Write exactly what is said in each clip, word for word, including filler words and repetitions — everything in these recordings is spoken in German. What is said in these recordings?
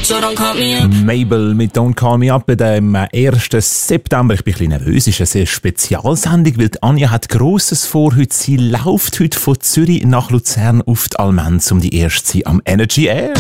so don't call me up. Mabel mit Don't Call Me Up am ersten September. Ich bin ein bisschen nervös. Es ist eine sehr Spezialsendung, weil die Anja hat Grosses vor heute. Sie läuft heute von Zürich nach Luzern auf die Almenz, um die erste zu sein am Energy Air.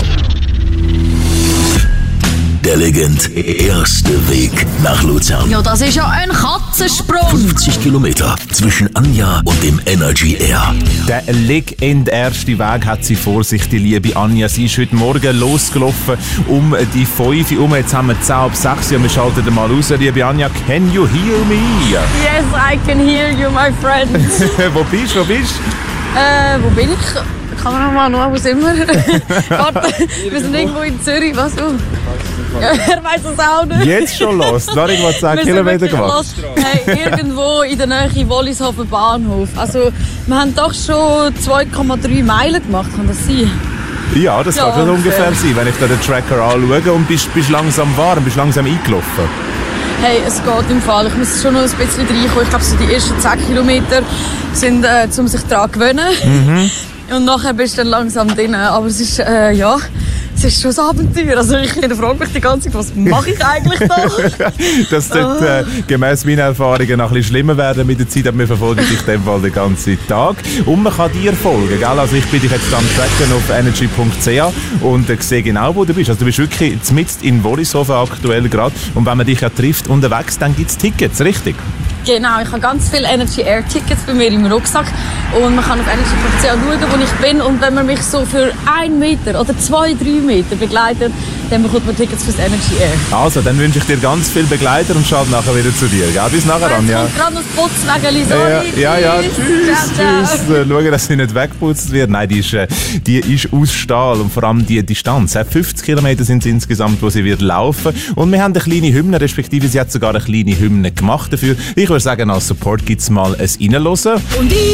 Der Legend erste Weg nach Luzern. Ja, das ist ja ein Katzensprung. fünfzig Kilometer zwischen Anja und dem Energy Air. Der legendärste Weg hat sie vor sich, die liebe Anja. Sie ist heute Morgen losgelaufen um die fünf Uhr. Jetzt haben wir zehn ab sechs und wir schalten mal raus. Liebe Anja, can you hear me? Yes, I can hear you, my friend. Wo bist du? Wo bist du? äh, wo bin ich? Kameramann, wo sind wir? Warte, wir sind irgendwo in Zürich. Was? Oh. Ja, er weiss es auch nicht. Jetzt schon los. Noch irgendwo zehn Wir Kilometer sind wirklich gemacht. los. Hey, irgendwo in der Nähe Wollishofen Bahnhof. Also, wir haben doch schon zwei Komma drei Meilen gemacht, kann das sein? Ja, das Ja, kann schon ungefähr ungefähr sein, wenn ich da den Tracker anschaue und bist, bist langsam warm, bist langsam eingelaufen. Hey, es geht im Fall. Ich muss schon noch ein bisschen reinkommen. Ich glaube, so die ersten zehn Kilometer sind, äh, um sich daran zu gewöhnen. Mhm. Und nachher bist du dann langsam drin. Aber es ist, äh, ja, es ist schon ein Abenteuer. Also ich frage mich die ganze Zeit, was mache ich eigentlich da? Das wird äh, gemäss meinen Erfahrungen noch ein bisschen schlimmer werden mit der Zeit, aber wir verfolgen dich in dem Fall den ganzen Tag. Und man kann dir folgen, gell? Also ich bin dich jetzt am Tracken auf energy punkt c h und äh, sehe genau, wo du bist. Also du bist wirklich mitten in Wollishofen aktuell gerade. Und wenn man dich ja trifft unterwegs, dann gibt es Tickets, richtig? Genau, ich habe ganz viele Energy Air Tickets bei mir im Rucksack und man kann auf energy punkt c h schauen, wo ich bin, und wenn man mich so für einen Meter oder zwei, drei Meter begleitet, dann bekommt man Tickets fürs Energy Air. Also, dann wünsche ich dir ganz viel Begleiter und schalte nachher wieder zu dir. Gell? Bis nachher, Jetzt Anja. kommt gerade noch das Putzwägeli, sorry. Ja, ja, ja, tschüss. tschüss, Ciao, ciao. tschüss. Äh, Schauen, dass sie nicht weggeputzt wird. Nein, die ist, äh, die ist aus Stahl und vor allem die Distanz. Äh, fünfzig Kilometer sind es insgesamt, wo sie wird laufen. Und wir haben eine kleine Hymne, respektive sie hat sogar eine kleine Hymne gemacht dafür. Ich würde sagen, als Support gibt es mal ein Reinhören. Und ich